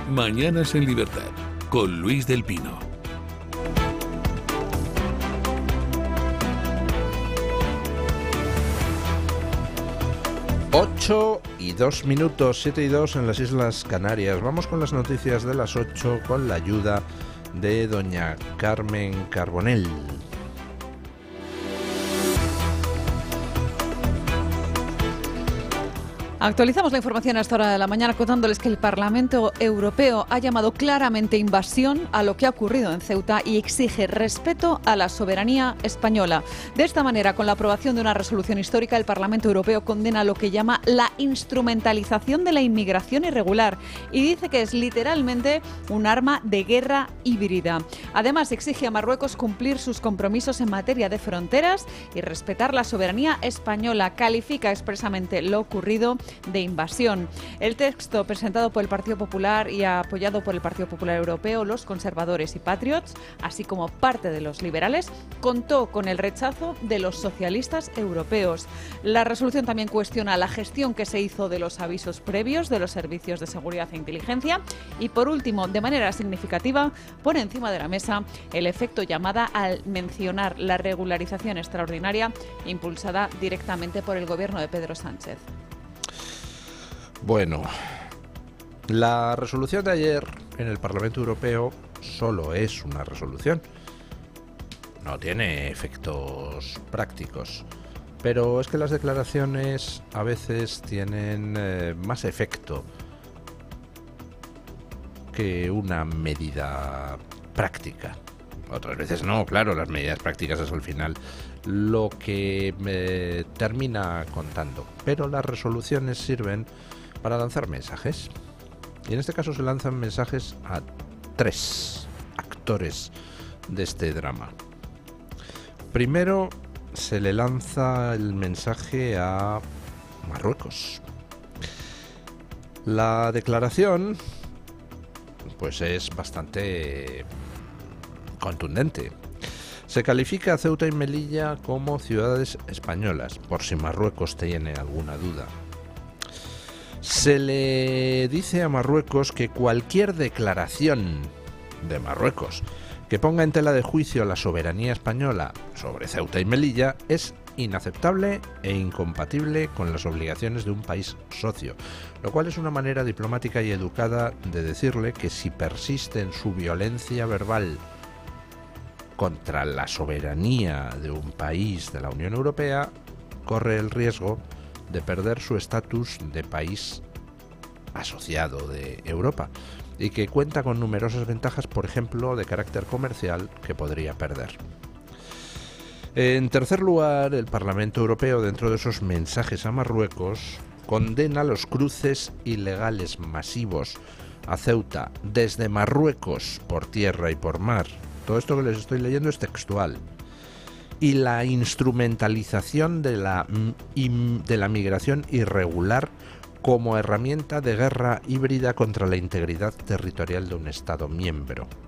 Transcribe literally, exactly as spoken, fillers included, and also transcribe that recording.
Mañanas en Libertad, con Luis del Pino. Ocho y dos minutos, siete y dos en las Islas Canarias. Vamos con las noticias de las ocho con la ayuda de doña Carmen Carbonell. Actualizamos la información a esta hora de la mañana contándoles que el Parlamento Europeo ha llamado claramente invasión a lo que ha ocurrido en Ceuta y exige respeto a la soberanía española. De esta manera, con la aprobación de una resolución histórica, el Parlamento Europeo condena lo que llama la instrumentalización de la inmigración irregular y dice que es literalmente un arma de guerra híbrida. Además, exige a Marruecos cumplir sus compromisos en materia de fronteras y respetar la soberanía española. Califica expresamente lo ocurrido de invasión. El texto presentado por el Partido Popular y apoyado por el Partido Popular Europeo, los conservadores y patriots, así como parte de los liberales, contó con el rechazo de los socialistas europeos. La resolución también cuestiona la gestión que se hizo de los avisos previos de los servicios de seguridad e inteligencia y, por último, de manera significativa, pone encima de la mesa el efecto llamada al mencionar la regularización extraordinaria impulsada directamente por el gobierno de Pedro Sánchez. Bueno, la resolución de ayer en el Parlamento Europeo solo es una resolución. No tiene efectos prácticos. Pero es que las declaraciones a veces tienen eh, más efecto que una medida práctica. Otras veces no, claro, las medidas prácticas es al final lo que me termina contando. Pero las resoluciones sirven para lanzar mensajes. Y en este caso se lanzan mensajes a tres actores de este drama. Primero se le lanza el mensaje a Marruecos. La declaración pues es bastante contundente. Se califica a Ceuta y Melilla como ciudades españolas, por si Marruecos tiene alguna duda. Se le dice a Marruecos que cualquier declaración de Marruecos que ponga en tela de juicio la soberanía española sobre Ceuta y Melilla es inaceptable e incompatible con las obligaciones de un país socio, lo cual es una manera diplomática y educada de decirle que si persiste en su violencia verbal contra la soberanía de un país de la Unión Europea, corre el riesgo de perder su estatus de país asociado de Europa y que cuenta con numerosas ventajas, por ejemplo, de carácter comercial, que podría perder. En tercer lugar, el Parlamento Europeo, dentro de esos mensajes a Marruecos, condena los cruces ilegales masivos a Ceuta desde Marruecos por tierra y por mar. Todo esto que les estoy leyendo es textual. Y la instrumentalización de la, de la migración irregular como herramienta de guerra híbrida contra la integridad territorial de un Estado miembro.